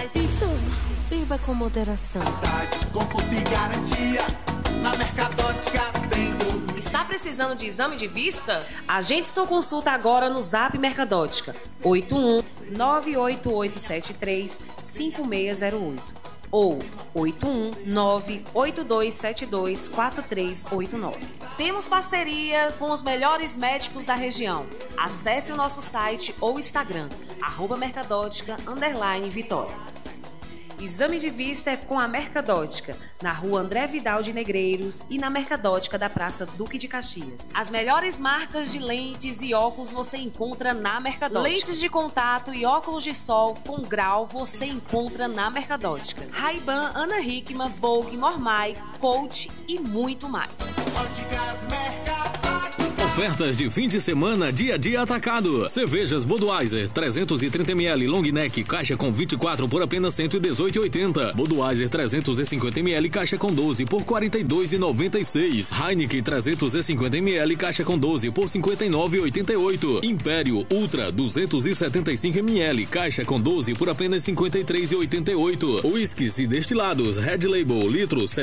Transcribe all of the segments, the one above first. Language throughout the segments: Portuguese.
mais. Beba com moderação. Conforto e garantia. Na Mercadótica tem tudo. Está precisando de exame de vista? Agende sua consulta agora no Zap Mercadótica 81 98873 5608 ou 81 98272 4389. Temos parceria com os melhores médicos da região. Acesse o nosso site ou Instagram @mercadótica_Vitória. Exame de vista é com a Mercadótica, na rua André Vidal de Negreiros e na Mercadótica da Praça Duque de Caxias. As melhores marcas de lentes e óculos você encontra na Mercadótica. Lentes de contato e óculos de sol com grau você encontra na Mercadótica. Ray-Ban, Ana Hickman, Vogue, Mormai, Coach e muito mais. Óticas Mercadótica. Ofertas de fim de semana, dia a dia atacado. Cervejas Budweiser 330ml long neck, caixa com 24 por apenas R$ 118,80. Budweiser 350ml, caixa com 12 por R$ 42,96. Heineken 350ml, caixa com 12 por R$ 59,88. Império Ultra 275ml, caixa com 12 por apenas R$ 53,88. Uísques e destilados Red Label, litro R$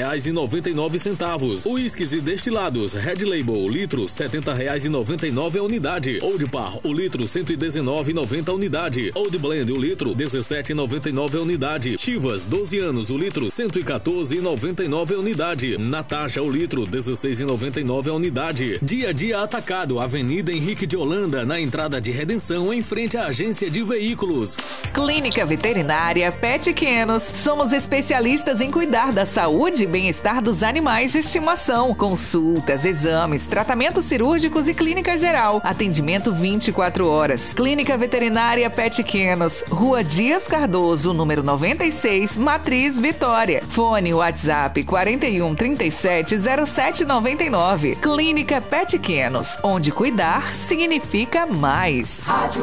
70,99. Uísques e destilados Red Label, litro R$ 70,99 a unidade. Old Par, o litro R$ 119,90 a unidade. Old Blend, o litro R$ 17,99 a unidade. Chivas, 12 anos, o litro R$ 114,99 a unidade. Natasha, o litro R$ 16,99 a unidade. Dia a dia atacado, Avenida Henrique de Holanda, na entrada de Redenção, em frente à agência de veículos. Clínica Veterinária Pet Kenos. Somos especialistas em cuidar da saúde e bem-estar dos animais de estimação. Consultas, exames, tratamentos cirúrgicos e clínica geral. Atendimento 24 horas. Clínica Veterinária Pet Kenos. Rua Dias Cardoso, número 96, Matriz, Vitória. Fone WhatsApp 41 37 07 99. Clínica Pet Kenos, onde cuidar significa mais.